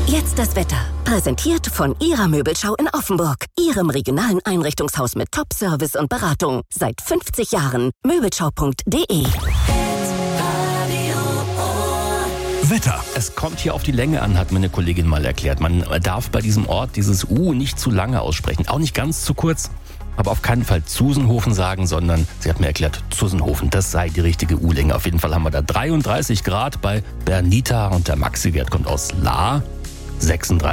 Jetzt das Wetter. Präsentiert von Ihrer Möbelschau in Offenburg. Ihrem regionalen Einrichtungshaus mit Top-Service und Beratung. Seit 50 Jahren. Möbelschau.de. Wetter. Es kommt hier auf die Länge an, hat mir eine Kollegin mal erklärt. Man darf bei diesem Ort dieses U nicht zu lange aussprechen. Auch nicht ganz zu kurz. Aber auf keinen Fall Zusenhofen sagen, sondern sie hat mir erklärt, Zusenhofen, das sei die richtige U-Länge. Auf jeden Fall haben wir da 33 Grad bei Bernita und der Maxi-Wert kommt aus La, 36.